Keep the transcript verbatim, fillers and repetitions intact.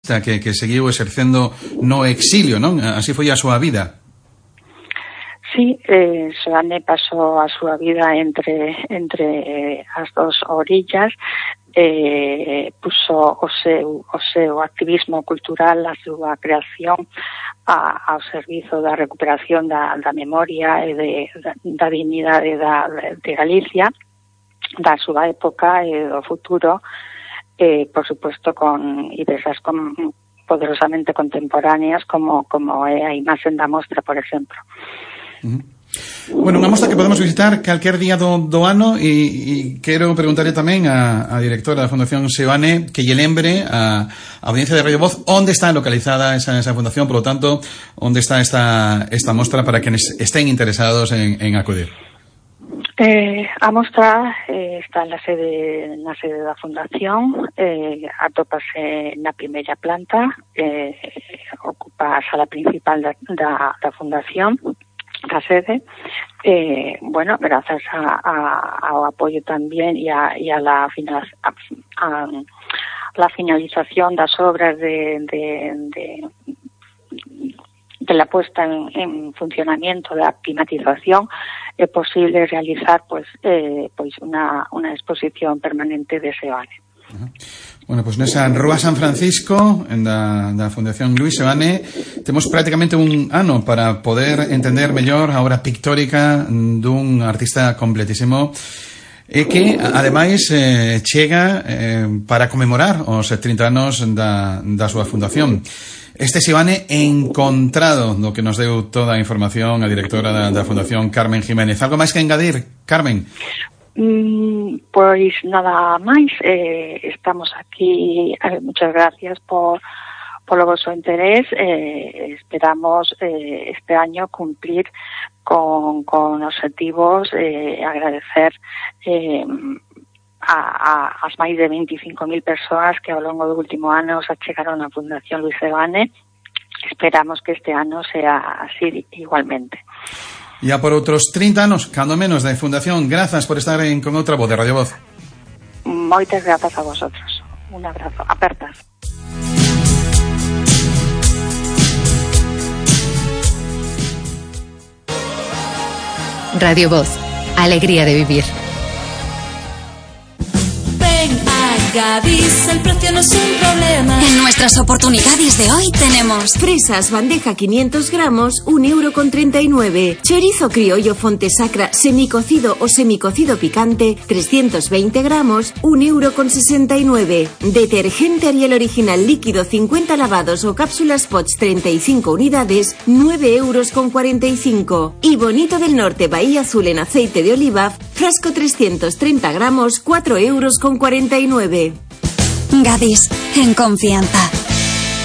que, que seguiu exercendo no exilio, non? Así foi a súa vida. Sí, eh, Seoane pasou a súa vida entre entre as dos orillas, eh, puso o seu, o seu activismo cultural, a súa creación a, ao servizo da recuperación da, da memoria e de, da, da dignidade da, de Galicia, da súa época e do futuro, eh, por supuesto con ideias con, poderosamente contemporáneas como, como é a imaxen da mostra, por exemplo. Uh-huh. Bueno, unha mostra que podemos visitar calquer día do, do ano e, e quero preguntarle tamén a, a directora da Fundación Seoane que lle lembre a, a audiencia de Radio Voz onde está localizada esa, esa fundación, por lo tanto, onde está esta, esta mostra para quienes estén interesados en, en acudir. Eh, a mostra eh, está na sede, na sede da Fundación, eh, atópase na primeira planta, eh, ocupa a sala principal da, da, da Fundación, da sede. Eh, bueno, gracias a, a, ao apoio tamén e a, e a la, final, a, a la finalización das obras de, de, de de la puesta en, en funcionamiento da climatización é posible realizar pues eh, pois unha unha exposición permanente de Seoane. Uh-huh. Bueno, pois pues nesa Rúa San Francisco en da, da Fundación Luis Seoane temos prácticamente un ano para poder entender mellor a obra pictórica dun artista completísimo e que, ademais, eh, chega eh, para conmemorar os trinta anos da, da súa fundación. Este Seoane encontrado, do que nos deu toda a información a directora da, da Fundación, Carmen Jiménez. Algo máis que engadir, Carmen? Mm, pois nada máis, eh, estamos aquí, eh, muchas gracias por polo vosso interés, eh, esperamos eh, este año cumplir con, con objetivos, eh, agradecer eh, a, a as máis de veinticinco mil persoas que ao longo do último ano se achegaron á Fundación Luis Seoane. Esperamos que este ano sea así igualmente. Ya por outros trinta anos, cando menos, da Fundación. Grazas por estar en con outra voz de Radio Voz. Moitas grazas a vosotros. Un abrazo. Apertas. Radio Voz. Alegría de vivir. Gadis, el precio no es un problema. En nuestras oportunidades de hoy tenemos fresas bandeja quinientos gramos, un euro con treinta y nueve. Chorizo criollo Fontesacra semicocido o semicocido picante, trescientos veinte gramos, un euro con sesenta y nueve. Detergente Ariel original líquido cincuenta lavados o cápsulas Pots treinta y cinco unidades, nueve euros con cuarenta y cinco. Y Bonito del Norte Bahía Azul en aceite de oliva, frasco trescientos treinta gramos, cuatro euros con cuarenta y nueve. Gadis, en confianza.